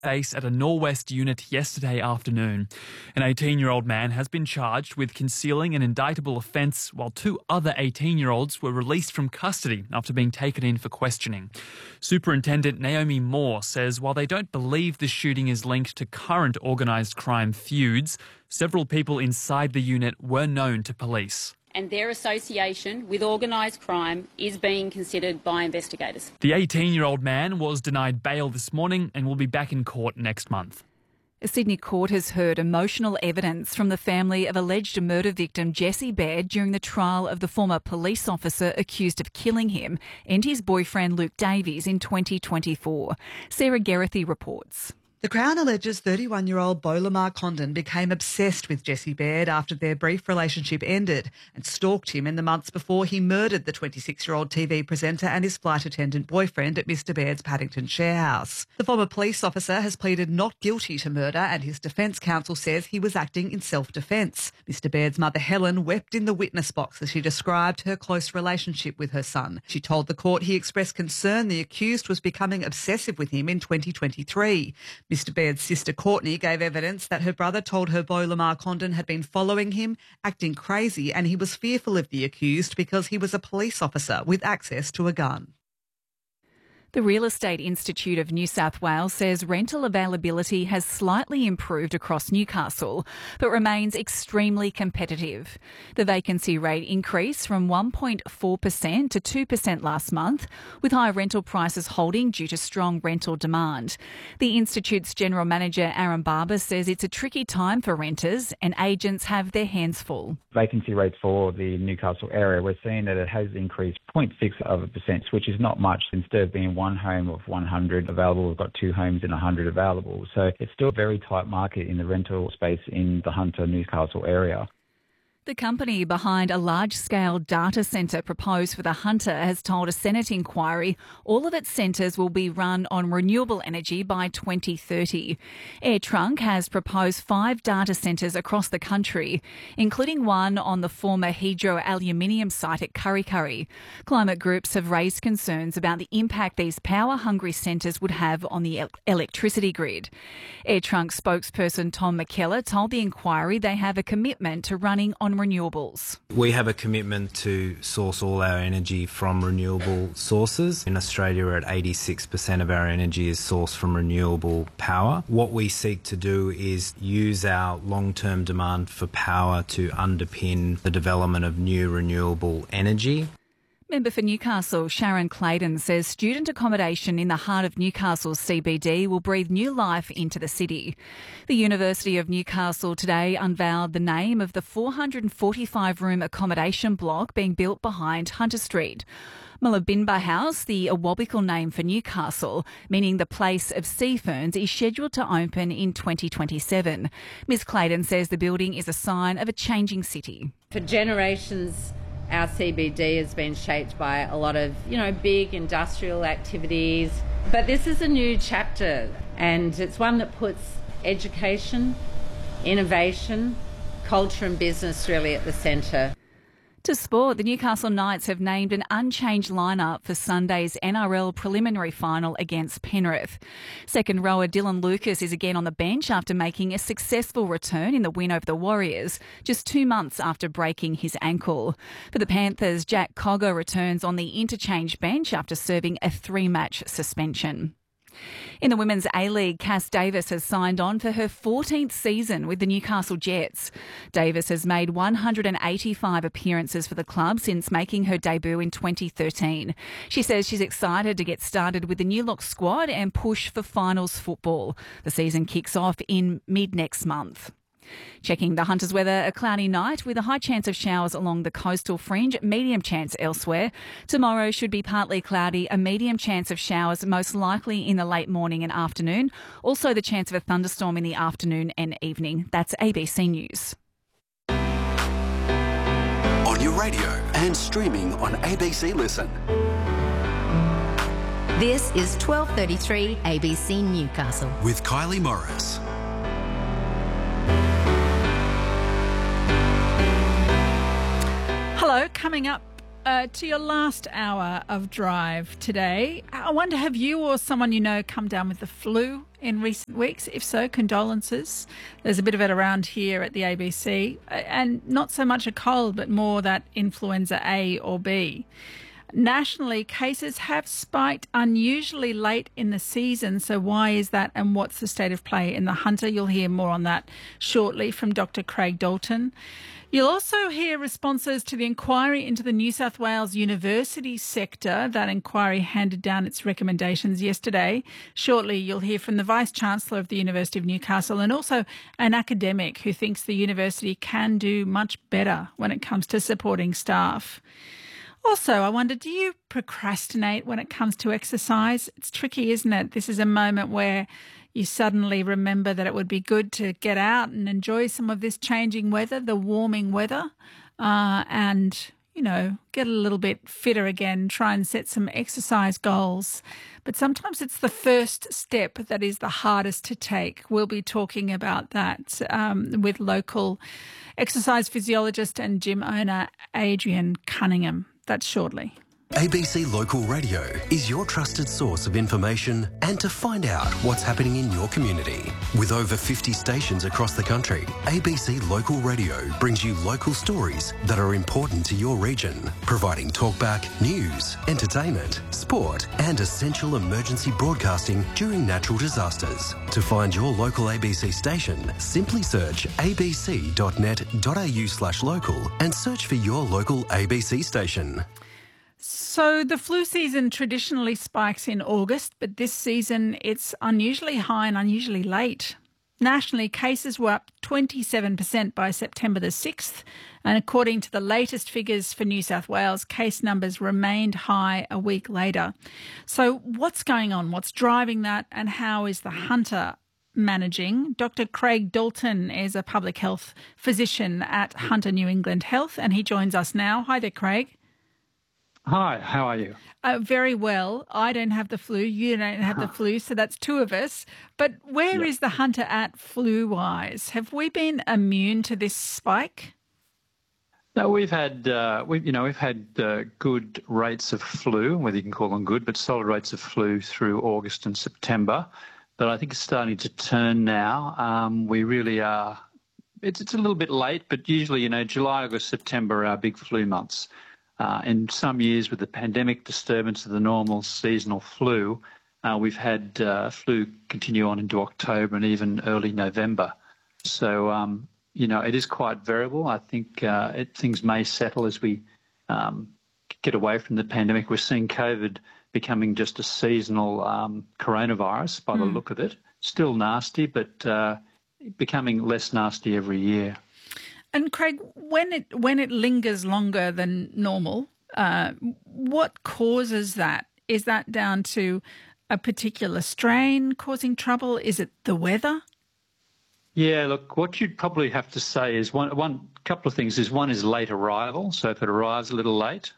face at a Norwest unit yesterday afternoon. An 18-year-old man has been charged with concealing an indictable offence, while two other 18-year-olds were released from custody after being taken in for questioning. Superintendent Naomi Moore says while they don't believe the shooting is linked to current organised crime feuds, several people inside the unit were known to police. And their association with organised crime is being considered by investigators. The 18-year-old man was denied bail this morning and will be back in court next month. A Sydney court has heard emotional evidence from the family of alleged murder victim Jesse Baird during the trial of the former police officer accused of killing him and his boyfriend Luke Davies in 2024. Sarah Geraghty reports. The Crown alleges 31-year-old Beau Lamar Condon became obsessed with Jesse Baird after their brief relationship ended and stalked him in the months before he murdered the 26-year-old TV presenter and his flight attendant boyfriend at Mr Baird's Paddington share house. The former police officer has pleaded not guilty to murder and his defence counsel says he was acting in self-defence. Mr Baird's mother Helen wept in the witness box as she described her close relationship with her son. She told the court he expressed concern the accused was becoming obsessive with him in 2023. Mr Baird's sister Courtney gave evidence that her brother told her Beau Lamar Condon had been following him, acting crazy, and he was fearful of the accused because he was a police officer with access to a gun. The Real Estate Institute of New South Wales says rental availability has slightly improved across Newcastle, but remains extremely competitive. The vacancy rate increased from 1.4% to 2% last month, with high rental prices holding due to strong rental demand. The Institute's General Manager Aaron Barber says it's a tricky time for renters and agents have their hands full. Vacancy rates for the Newcastle area, we're seeing that it has increased 0.6%, which is not much. Instead of being one home of 100 available, we've got two homes in 100 available. So it's still a very tight market in the rental space in the Hunter Newcastle area. The company behind a large-scale data centre proposed for the Hunter has told a Senate inquiry all of its centres will be run on renewable energy by 2030. AirTrunk has proposed 5 data centres across the country, including one on the former Hydro aluminium site at Kurri Kurri. Climate groups have raised concerns about the impact these power-hungry centres would have on the electricity grid. AirTrunk spokesperson Tom McKellar told the inquiry they have a commitment to running on renewables. We have a commitment to source all our energy from renewable sources. In Australia, we're at 86% of our energy is sourced from renewable power. What we seek to do is use our long-term demand for power to underpin the development of new renewable energy. Member for Newcastle, Sharon Clayton, says student accommodation in the heart of Newcastle's CBD will breathe new life into the city. The University of Newcastle today unveiled the name of the 445-room accommodation block being built behind Hunter Street. Mullumbimba House, the Awabakal name for Newcastle, meaning the place of sea ferns, is scheduled to open in 2027. Ms Clayton says the building is a sign of a changing city. For generations, our CBD has been shaped by a lot of, big industrial activities. But this is a new chapter, and it's one that puts education, innovation, culture and business really at the centre. To sport, the Newcastle Knights have named an unchanged lineup for Sunday's NRL preliminary final against Penrith. Second rower Dylan Lucas is again on the bench after making a successful return in the win over the Warriors, just 2 months after breaking his ankle. For the Panthers, Jack Cogger returns on the interchange bench after serving a 3-match suspension. In the Women's A-League, Cass Davis has signed on for her 14th season with the Newcastle Jets. Davis has made 185 appearances for the club since making her debut in 2013. She says she's excited to get started with the new look squad and push for finals football. The season kicks off in mid-next month. Checking the Hunters weather, a cloudy night with a high chance of showers along the coastal fringe, medium chance elsewhere. Tomorrow should be partly cloudy, a medium chance of showers most likely in the late morning and afternoon. Also the chance of a thunderstorm in the afternoon and evening. That's ABC News. On your radio and streaming on ABC Listen. This is 12:33 ABC Newcastle. With Kylie Morris. Hello, coming up to your last hour of drive today. I wonder, have you or someone you know come down with the flu in recent weeks? If so, condolences. There's a bit of it around here at the ABC, and not so much a cold, but more that influenza A or B. Nationally, cases have spiked unusually late in the season. So why is that, and what's the state of play in the Hunter? You'll hear more on that shortly from Dr. Craig Dalton. You'll also hear responses to the inquiry into the New South Wales university sector. That inquiry handed down its recommendations yesterday. Shortly, you'll hear from the Vice-Chancellor of the University of Newcastle and also an academic who thinks the university can do much better when it comes to supporting staff. Also, I wonder, do you procrastinate when it comes to exercise? It's tricky, isn't it? This is a moment where you suddenly remember that it would be good to get out and enjoy some of this changing weather, the warming weather, and, you know, get a little bit fitter again, try and set some exercise goals. But sometimes it's the first step that is the hardest to take. We'll be talking about that with local exercise physiologist and gym owner Adrian Cunningham. That's shortly. ABC Local Radio is your trusted source of information and to find out what's happening in your community. With over 50 stations across the country, ABC Local Radio brings you local stories that are important to your region, providing talkback, news, entertainment, sport and essential emergency broadcasting during natural disasters. To find your local ABC station, simply search abc.net.au/local and search for your local ABC station. So the flu season traditionally spikes in August, but this season it's unusually high and unusually late. Nationally, cases were up 27% by September the 6th, and according to the latest figures for New South Wales, case numbers remained high a week later. So what's going on? What's driving that, and how is the Hunter managing? Dr. Craig Dalton is a public health physician at Hunter New England Health, and he joins us now. Hi there, Craig. Hi, how are you? Very well. I don't have the flu. You don't have the flu, so that's two of us. But where is the Hunter at flu-wise? Have we been immune to this spike? No, we've had good rates of flu, whether you can call them good, but solid rates of flu through August and September. But I think it's starting to turn now. We really are. It's a little bit late, but usually, July, August, September are our big flu months. In some years with the pandemic disturbance of the normal seasonal flu, we've had flu continue on into October and even early November. So, it is quite variable. I think things may settle as we get away from the pandemic. We're seeing COVID becoming just a seasonal coronavirus by the look of it. Still nasty, but becoming less nasty every year. And Craig, when it lingers longer than normal, what causes that? Is that down to a particular strain causing trouble? Is it the weather? Yeah, look, what you'd probably have to say is one couple of things. One is late arrival. So if it arrives a little late,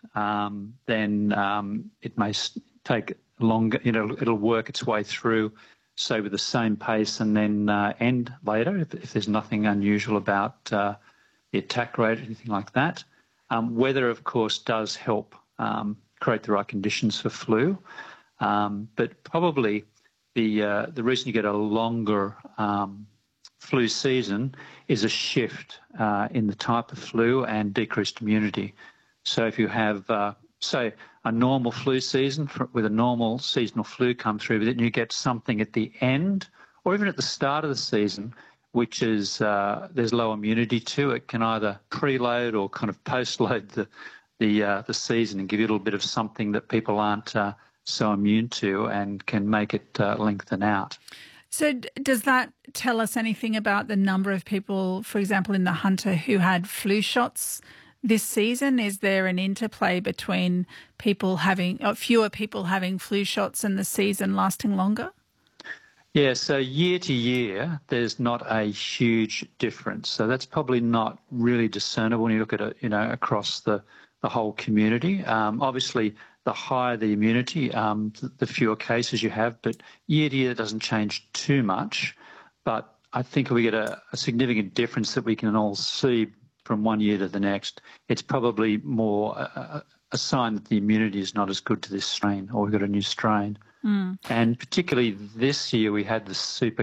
then it may take longer. It'll work its way through, say, with the same pace, and then end later if there's nothing unusual about the attack rate or anything like that. Weather, of course, does help create the right conditions for flu, but probably the reason you get a longer flu season is a shift in the type of flu and decreased immunity. So if you have, say, a normal flu season with a normal seasonal flu come through with it, and you get something at the end or even at the start of the season, which is there's low immunity to it, can either preload or kind of postload the season and give you a little bit of something that people aren't so immune to and can make it lengthen out. So does that tell us anything about the number of people, for example, in the Hunter who had flu shots this season? Is there an interplay between fewer people having flu shots and the season lasting longer? Yeah, so year to year, there's not a huge difference. So that's probably not really discernible when you look at it, across the whole community. Obviously, the higher the immunity, the fewer cases you have. But year to year, it doesn't change too much. But I think if we get a significant difference that we can all see from one year to the next, it's probably more a sign that the immunity is not as good to this strain, or we've got a new strain. And particularly this year, we had the super